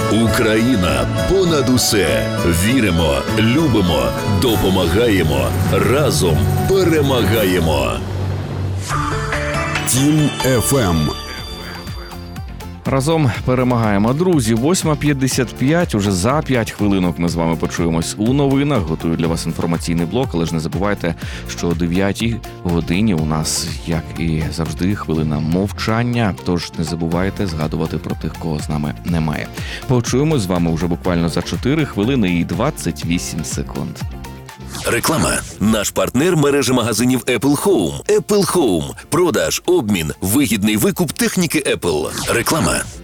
Україна понад усе. Віримо, любимо, допомагаємо. Разом перемагаємо. Тім ФМ. Разом перемагаємо. Друзі, 8:55, уже за 5 хвилинок ми з вами почуємось у новинах. Готую для вас інформаційний блок, але ж не забувайте, що о 9 годині у нас, як і завжди, хвилина мовчання. Тож не забувайте згадувати про тих, кого з нами немає. Почуємось з вами вже буквально за 4 хвилини і 28 секунд. Реклама. Наш партнер – мережа магазинів Apple Home. Apple Home. Продаж, обмін, вигідний викуп техніки Apple. Реклама.